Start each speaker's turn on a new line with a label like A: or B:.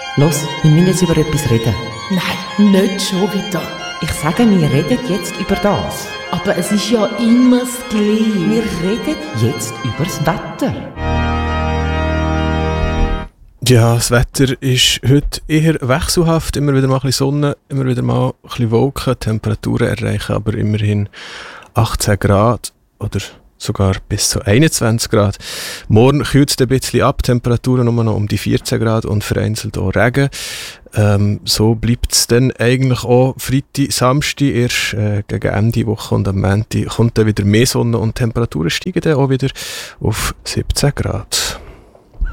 A: Los, wir müssen jetzt über etwas reden.
B: Nein, nicht schon wieder.
A: Ich sage, wir reden jetzt über das.
B: Aber es ist ja immer das Gleiche.
A: Wir reden jetzt über das Wetter.
C: Ja, das Wetter ist heute eher wechselhaft. Immer wieder mal ein bisschen Sonne, immer wieder mal ein bisschen Wolken. Die Temperaturen erreichen aber immerhin 18 Grad oder sogar bis zu 21 Grad. Morgen kühlt es ein bisschen ab, Temperaturen nur noch um die 14 Grad und vereinzelt auch Regen. So bleibt es dann eigentlich auch Freitag, Samstag, erst gegen Ende Woche und am Montag kommt dann wieder mehr Sonne und Temperaturen steigen dann auch wieder auf 17 Grad.